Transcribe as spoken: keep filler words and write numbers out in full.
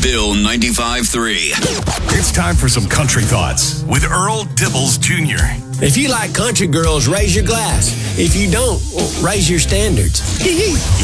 Bill ninety-five three. It's time for some country thoughts with Earl Dibbles Junior If you like country girls, raise your glass. If you don't, well, raise your standards.